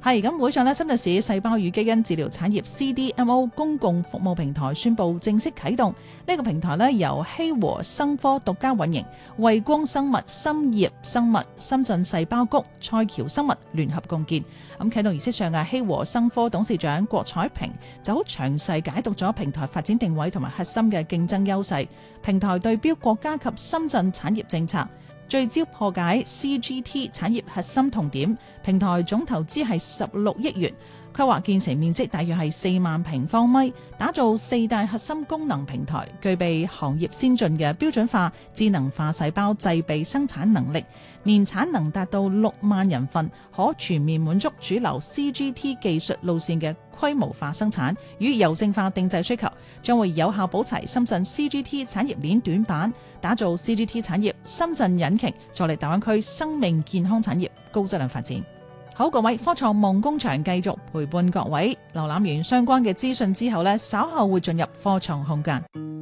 係咁，會上深圳市細胞與基因治療產業 CDMO 公共服務平台宣布正式啟動。呢個平台由希和生科獨家運營，惠光生物、深業生物、深圳細胞谷、賽僑生物聯合共建。咁啟動儀式上希和生科董事長郭彩萍就好詳細解讀咗平台發展定位同埋核心嘅競爭優勢。平台對標國家及深圳產業政策，聚焦破解 CGT 產業核心痛點。平台總投資係16億元，規劃建成面積大約係4萬平方米，打造4大核心功能平台，具備行業先進嘅標準化、智能化細胞製備生產能力，年產能達到6萬人份，可全面滿足主流 CGT 技術路線嘅規模化生產與柔性化定製需求，將會有效補齊深圳 CGT 產業鏈短板，打造 CGT 產業深圳引擎，助力大灣區生命健康產業高質量發展。好，各位，科創夢工場繼續陪伴各位，瀏覽完相關嘅資訊之後稍後會進入科創空間。